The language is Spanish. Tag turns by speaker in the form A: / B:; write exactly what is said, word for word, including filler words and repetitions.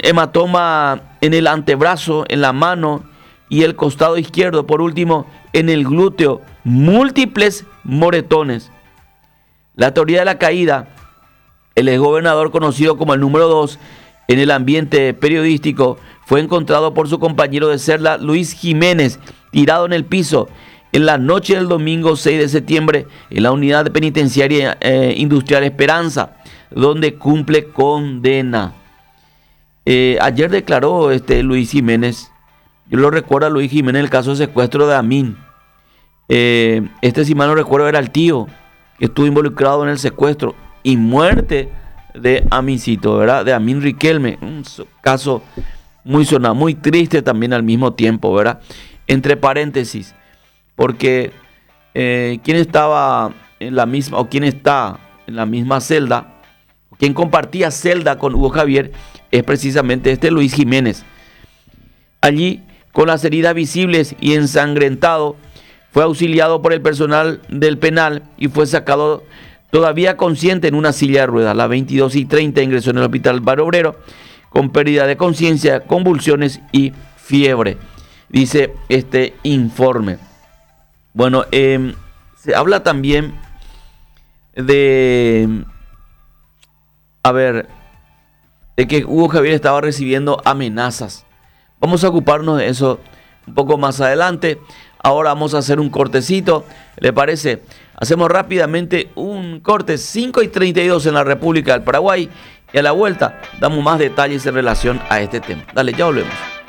A: hematoma en el antebrazo, en la mano y el costado izquierdo. Por último, en el glúteo, múltiples moretones. La teoría de la caída, el exgobernador conocido como el número dos en el ambiente periodístico, fue encontrado por su compañero de celda, Luis Jiménez, tirado en el piso en la noche del domingo seis de septiembre en la unidad penitenciaria eh, industrial Esperanza, donde cumple condena. Eh, ayer declaró este Luis Jiménez, yo lo recuerdo a Luis Jiménez, el caso de secuestro de Amin. Eh, este, si mal no recuerdo, era el tío que estuvo involucrado en el secuestro y muerte de Amincito, ¿verdad? De Amin Riquelme, un caso muy sonado, muy triste también al mismo tiempo, ¿verdad? Entre paréntesis, porque eh, quien estaba en la misma, o quien está en la misma celda, quien compartía celda con Hugo Javier, es precisamente este Luis Jiménez. Allí, con las heridas visibles y ensangrentado, fue auxiliado por el personal del penal y fue sacado todavía consciente en una silla de ruedas. A las veintidós y treinta ingresó en el hospital Barrio Obrero con pérdida de conciencia, convulsiones y fiebre, dice este informe. Bueno, eh, se habla también de, a ver, de que Hugo Javier estaba recibiendo amenazas. Vamos a ocuparnos de eso un poco más adelante. Ahora vamos a hacer un cortecito, ¿le parece? Hacemos rápidamente un corte, cinco y treinta y dos en la República del Paraguay, y a la vuelta damos más detalles en relación a este tema. Dale, ya volvemos.